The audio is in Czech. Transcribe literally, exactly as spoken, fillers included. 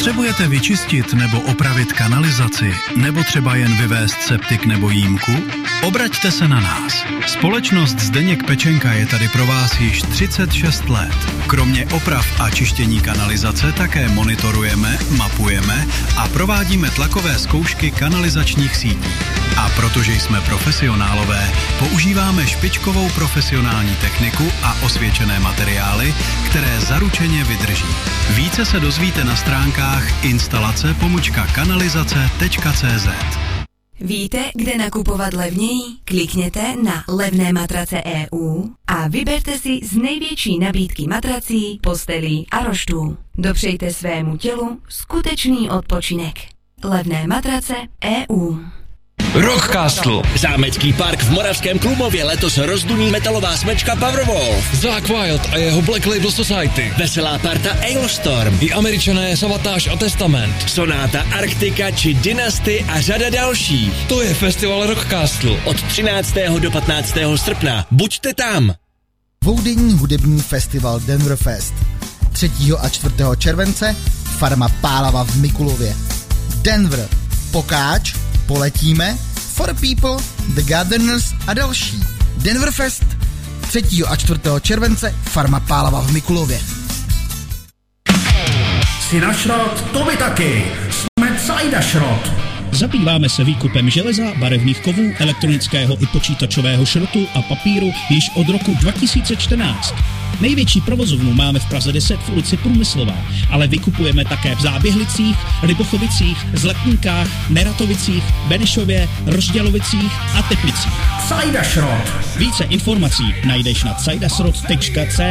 Potřebujete vyčistit nebo opravit kanalizaci, nebo třeba jen vyvést septik nebo jímku? Obraťte se na nás. Společnost Zdeněk Pečenka je tady pro vás již třicet šest let. Kromě oprav a čištění kanalizace také monitorujeme, mapujeme a provádíme tlakové zkoušky kanalizačních sítí. A protože jsme profesionálové, používáme špičkovou profesionální techniku a osvědčené materiály, které zaručeně vydrží. Více se dozvíte na stránkách instalace pomlčka kanalizace tečka cé zet. Víte, kde nakupovat levněji? Klikněte na Levné matrace E U a vyberte si z největší nabídky matrací, postelí a roštů. Dopřejte svému tělu skutečný odpočinek. Levné matrace E U. Rockcastle. Zámecký park v Moravském Klumově letos rozduní metalová smečka Powerwolf. Zakk Wylde a jeho Black Label Society. Veselá parta Ailstorm. I Američané Savatage a Testament. Sonáta Arktika či Dynasty a řada dalších. To je festival Rockcastle. Od třináctého do patnáctého srpna. Buďte tam. Dvoudenní hudební festival Denverfest. třetího a čtvrtého července farma Pálava v Mikulově. Denver. Pokáč, Poletíme, For People, The Gardeners a další. Denverfest třetího a čtvrtého července farma Pálava v Mikulově. Si na šrot, to by taky. Jsme Cajda Šrot. Zabýváme se výkupem železa, barevných kovů, elektronického i počítačového šrotu a papíru již od roku dva tisíce čtrnáct. Největší provozovnu máme v Praze deset v ulici Průmyslová, ale vykupujeme také v Záběhlicích, Rybochovicích, Zlatníkách, Neratovicích, Benešově, Rozdělovicích a Teplicích. Cajda Šrot. Více informací najdeš na cajdasrot tečka cé